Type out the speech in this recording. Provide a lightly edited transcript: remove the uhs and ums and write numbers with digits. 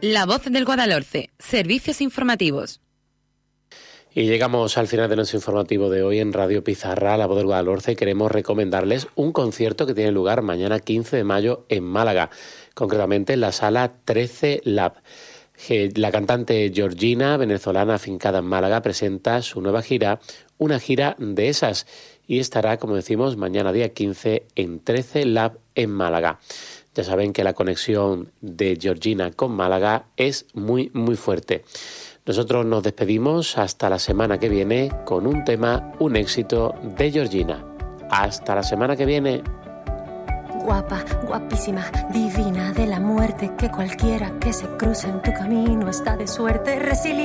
La Voz del Guadalhorce, servicios informativos. Y llegamos al final de nuestro informativo de hoy en Radio Pizarra, La Voz del Guadalhorce. Queremos recomendarles un concierto que tiene lugar mañana 15 de mayo en Málaga, concretamente en la Sala 13 Lab. La cantante Georgina, venezolana afincada en Málaga, presenta su nueva gira, una gira de esas, y estará, como decimos, mañana día 15 en 13 Lab en Málaga. Ya saben que la conexión de Georgina con Málaga es muy, muy fuerte. Nosotros nos despedimos hasta la semana que viene con un tema, un éxito de Georgina. Hasta la semana que viene. Guapa, guapísima, divina de la muerte, que cualquiera que se cruce en tu camino está de suerte. Resiliente.